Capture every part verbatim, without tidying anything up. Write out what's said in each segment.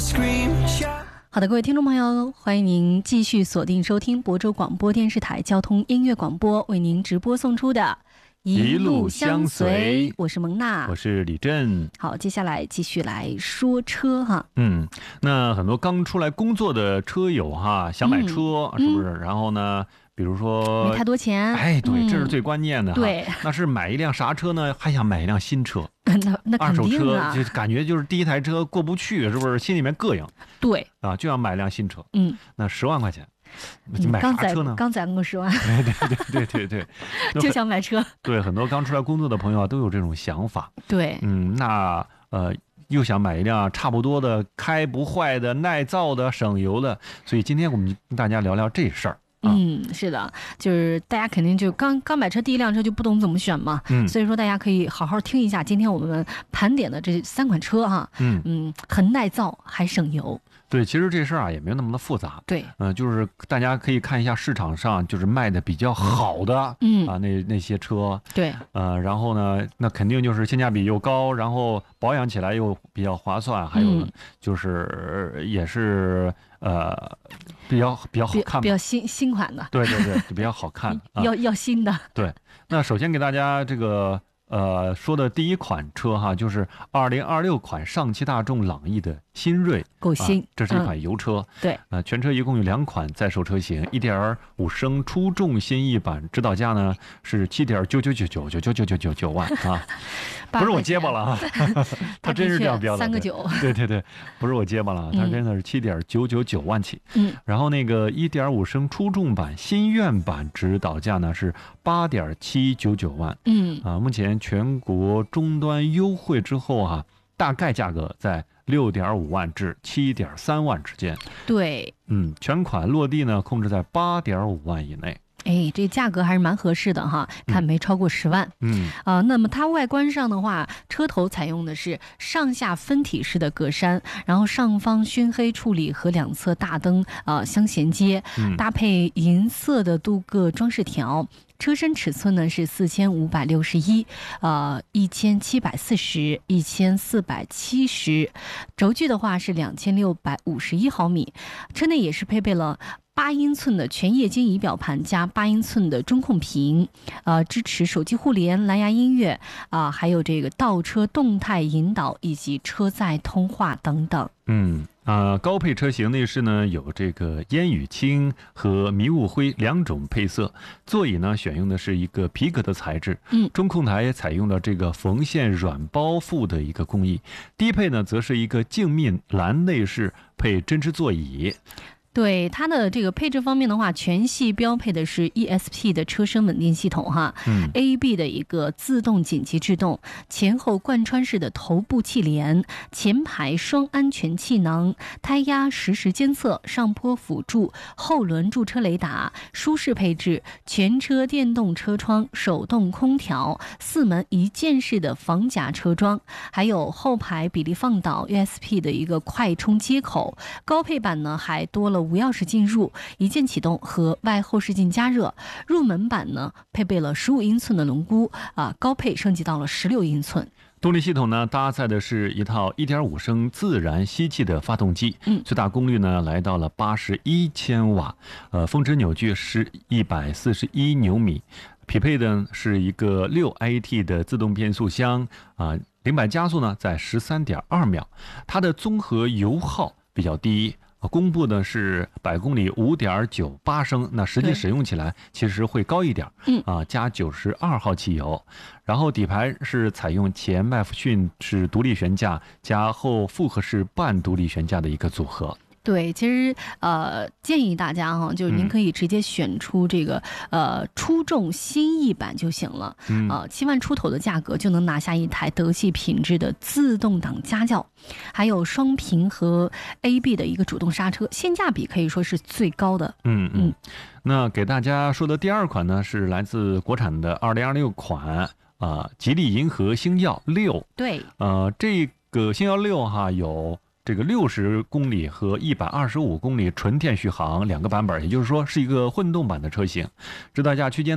好的，各位听众朋友，欢迎您继续锁定收听亳州广播电视台交通音乐广播为您直播送出的一路相随， 我是蒙娜， 我是李振。 好，接下来继续来说车哈。 嗯，那很多刚出来工作的车友哈，想买车、嗯、是不是、嗯？然后呢，比如说没太多钱， 哎，对、嗯，这是最关键的哈。 对， 那是买一辆啥车呢？还想买一辆新车。 那那肯定啊， 二手车就感觉就是第一台车过不去，是不是？心里面膈应。 对啊，就要买辆新车。 嗯， 那十万块钱。买啥车呢？ 刚攒个十万， 对对对对对对， 就想买车。 对，很多刚出来工作的朋友啊，都有这种想法。 对， 嗯，那呃，又想买一辆差不多的、开不坏的、耐造的、省油的，所以今天我们跟大家聊聊这事儿。啊、 嗯，是的，就是大家肯定就刚刚买车第一辆车就不懂怎么选嘛， 嗯， 所以说大家可以好好听一下今天我们盘点的这三款车哈， 嗯嗯，很耐造还省油。 对，其实这事儿啊也没有那么的复杂。 对， 嗯、呃，就是大家可以看一下市场上就是卖的比较好的， 嗯啊那那些车， 对， 呃，然后呢，那肯定就是性价比又高，然后保养起来又比较划算，还有就是也是呃比较比较好看， 比较新新款的， 对对对，比较好看， 啊、要要新的。 对，那首先给大家这个。呃，说的第一款车哈，就是二零二六款上汽大众朗逸的新锐， 够新、 啊，这是一款油车。 嗯、对， 呃，全车一共有两款在售车型，一点五升初重新逸版，指导价呢是七点九九九九九九九九九九万啊，不是我结巴了啊，他真是这样标的， 三个九， 对对对，不是我结巴了，他真的是七点九九九万起。 嗯， 然后那个一点五升初重版新愿版指导价呢是八点七九九万。 嗯啊，目前全国终端优惠之后哈、啊，大概价格在六点五万至七点三万之间。 对， 嗯，全款落地呢控制在八点五万以内。 哎，这价格还是蛮合适的哈，看没超过十万。 嗯啊、呃，那么它外观上的话，车头采用的是上下分体式的格栅，然后上方熏黑处理和两侧大灯啊、呃、相衔接，搭配银色的镀铬装饰条。车身尺寸呢是四千五百六十一，呃，一千七百四十，一千四百七十，轴距的话是两千六百五十一毫米。车内也是配备了八英寸的全液晶仪表盘加八英寸的中控屏，呃，支持手机互联、蓝牙音乐啊、呃，还有这个倒车动态引导以及车载通话等等。 嗯啊、呃，高配车型内饰呢有这个烟雨青和迷雾灰两种配色，座椅呢选用的是一个皮革的材质， 嗯， 中控台也采用了这个缝线软包覆的一个工艺，低配呢则是一个镜面蓝内饰配针织座椅。 对它的这个配置方面的话，全系标配的是 E S P 的车身稳定系统哈， 嗯 ，A B 的一个自动紧急制动，前后贯穿式的头部气帘，前排双安全气囊，胎压实时监测，上坡辅助，后轮驻车雷达，舒适配置，全车电动车窗，手动空调，四门一键式的防夹车窗，还有后排比例放倒 U S B 的一个快充接口，高配版呢还多了无钥匙进入、一键启动和外后视镜加热。入门版呢配备了十五英寸的轮毂啊，高配升级到了十六英寸。 动力系统呢搭载的是一套一点五升自然吸气的发动机， 嗯， 最大功率呢来到了八十一千瓦，呃，峰值扭矩是一百四十一牛米，匹配的是一个六 A T 的自动变速箱啊，零百加速呢在十三点二秒，它的综合油耗比较低。公布的是百公里五点九八升，那实际使用起来其实会高一点， 嗯啊，加九十二号汽油，然后底盘是采用前麦弗逊式独立悬架加后复合式半独立悬架的一个组合。 对，其实呃建议大家哈，就是您可以直接选出这个、嗯、呃初重新逸版就行了， 嗯呃七万出头的价格就能拿下一台德系品质的自动挡家轿，还有双屏和 A B 的一个主动刹车，性价比可以说是最高的。 嗯嗯，那给大家说的第二款呢是来自国产的二零二六款啊、呃、吉利银河星耀六。 对， 呃这个星耀六哈有这个六十公里和一百二十五公里纯电续航两个版本，也就是说是一个混动版的车型。指导价区间呢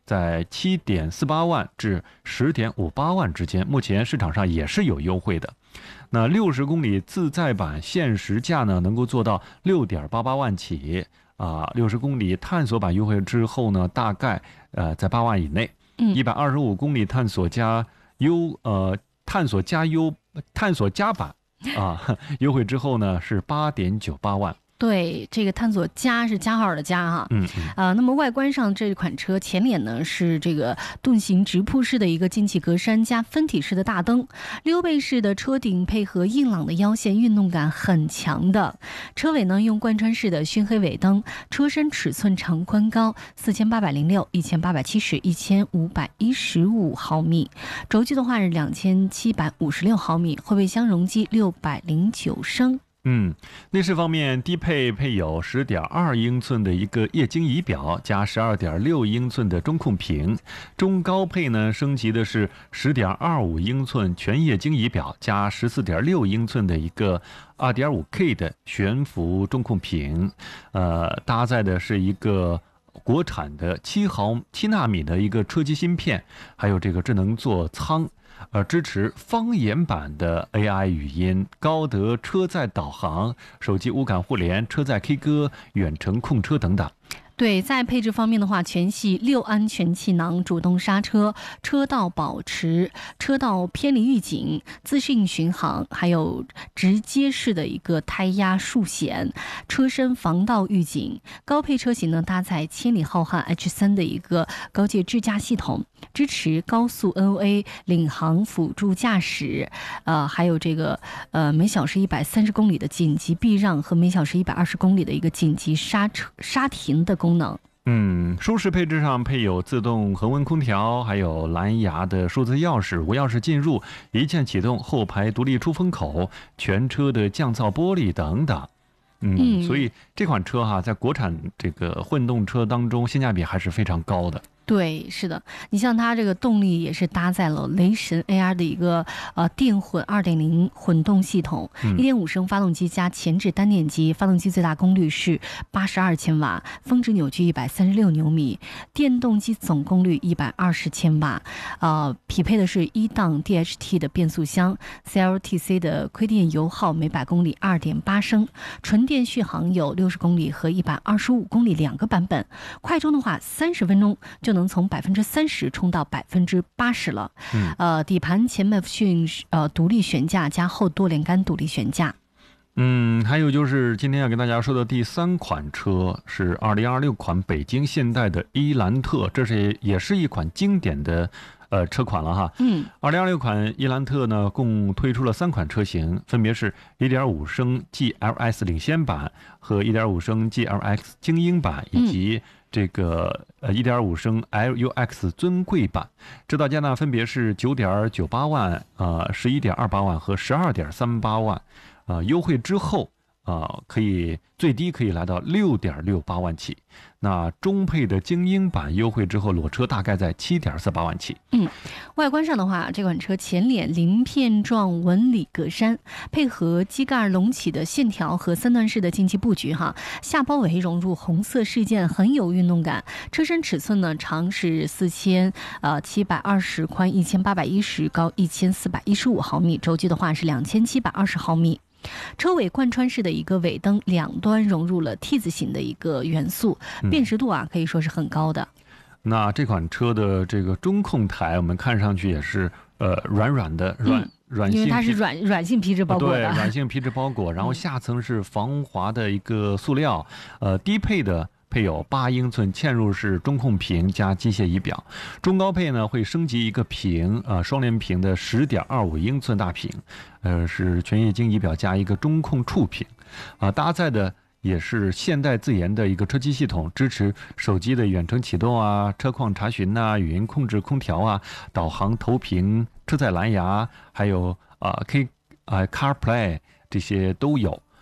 在七点四八万至十点五八万之间，目前市场上也是有优惠的。那六十公里自在版限时价呢，能够做到六点八八万起啊。六十公里探索版优惠之后呢，大概呃在八万以内。一百二十五公里探索加优呃探索加优探索加版啊，优惠之后呢是八点九八万。 对，这个探索加是加号的加哈， 嗯啊、呃，那么外观上这款车前脸呢是这个盾形直瀑式的一个进气格栅加分体式的大灯，溜背式的车顶配合硬朗的腰线，运动感很强的。车尾呢用贯穿式的熏黑尾灯，车身尺寸长宽高四千八百零六、一千八百七十、一千五百一十五毫米，轴距的话是两千七百五十六毫米，后备箱容积六百零九升。 嗯，内饰方面，低配配有十点二英寸的一个液晶仪表，加十二点六英寸的中控屏。中高配呢，升级的是十点二五英寸全液晶仪表，加十四点六英寸的一个二点五 K 的悬浮中控屏。呃，搭载的是一个国产的七毫七纳米的一个车机芯片，还有这个智能座舱。呃，支持方言版的 A I 语音，高德车载导航，手机无感互联，车载 K 歌，远程控车等等。 对，在配置方面的话，全系六安全气囊、主动刹车、车道保持、车道偏离预警、自适应巡航，还有直接式的一个胎压束显、车身防盗预警。高配车型呢，搭载千里浩瀚 H 三 的一个高阶智驾系统，支持高速 N O A 领航辅助驾驶，呃，还有这个呃每小时一百三十公里的紧急避让和每小时一百二十公里的一个紧急刹车刹停的功能。 嗯，舒适配置上配有自动恒温空调，还有蓝牙的数字钥匙、无钥匙进入、一键启动、后排独立出风口、全车的降噪玻璃等等。嗯，所以这款车哈，在国产这个混动车当中，性价比还是非常高的。 对，是的，你像它这个动力也是搭载了雷神 A R 的一个呃电混 二点零 混动系统， 一点五升发动机加前置单电机，发动机最大功率是八十二千瓦，峰值扭矩一百三十六牛米，电动机总功率一百二十千瓦，呃，匹配的是一档 D H T 的变速箱 ，C L T C 的亏电油耗每百公里 二点八升，纯电续航有六十公里和一百二十五公里两个版本，快充的话三十分钟就能从百分之三十充到百分之八十了。 嗯， 呃，底盘前麦弗逊呃独立悬架加后多连杆独立悬架。 嗯，还有就是今天要跟大家说的第三款车是二零二六款北京现代的伊兰特，这是也是一款经典的呃车款了哈。 嗯， 二零二六款伊兰特呢，共推出了三款车型，分别是 一点五升 G L S 领先版和 一点五升 G L X 精英版，以及这个呃 一点五升 L U X 尊贵版。指导价呢分别是九点九八万、呃十一点二八万和十二点三八万。呃，优惠之后啊、呃，可以最低可以来到六点六八万起。那中配的精英版优惠之后，裸车大概在七点四八万起。 嗯，外观上的话，这款车前脸鳞片状纹理格栅，配合机盖隆起的线条和三段式的进气布局哈，下包围融入红色饰件，很有运动感。车身尺寸呢，长是四千呃七百二十，宽一千八百一十，高一千四百一十五毫米，轴距的话是两千七百二十毫米。车尾贯穿式的一个尾灯，两端融入了 T 字形的一个元素，辨识度啊可以说是很高的。 那这款车的这个中控台，我们看上去也是呃软软的软、嗯、软性， 因为它是软软性皮质包裹的， 对，软性皮质包裹，然后下层是防滑的一个塑料，呃，低配的配有八英寸嵌入式中控屏加机械仪表，中高配呢会升级一个屏，呃，双联屏的十点二五英寸大屏，呃，是全液晶仪表加一个中控触屏，啊、呃，搭载的也是现代自研的一个车机系统，支持手机的远程启动啊、车况查询呐、语音控制空调啊、导航投屏、车载蓝牙，还有啊、呃、K 啊、呃、CarPlay 这些都有。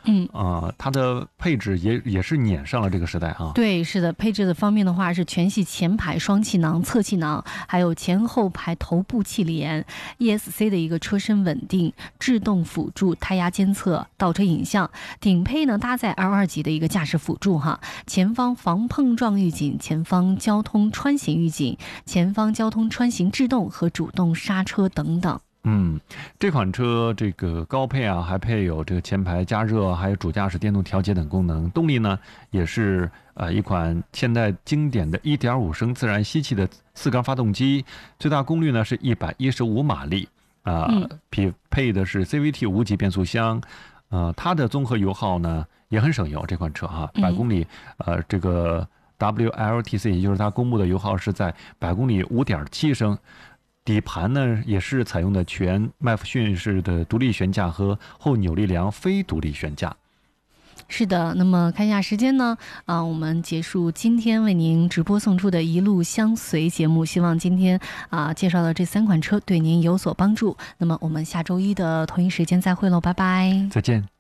嗯啊、呃，它的配置也也是撵上了这个时代啊。 对，是的，配置的方面的话是全系前排双气囊、侧气囊，还有前后排头部气帘 ，E S C 的一个车身稳定、制动辅助、胎压监测、倒车影像，顶配呢搭载 L 二级的一个驾驶辅助哈，前方防碰撞预警、前方交通穿行预警、前方交通穿行制动和主动刹车等等。 嗯，这款车这个高配啊，还配有这个前排加热，还有主驾驶电动调节等功能。动力呢，也是呃一款现代经典的 一点五 升自然吸气的四缸发动机，最大功率呢是一百一十五马力啊、呃，匹配的是 C V T 无级变速箱。呃，它的综合油耗呢也很省油，这款车哈，百公里呃这个 W L T C 也就是它公布的油耗是在百公里 五点七升。底盘呢也是采用的全麦弗逊式的独立悬架和后扭力梁非独立悬架。 是的，那么看一下时间呢，啊，我们结束今天为您直播送出的一路相随节目，希望今天啊介绍的这三款车对您有所帮助。那么我们下周一的同一时间再会喽，拜拜， 再见。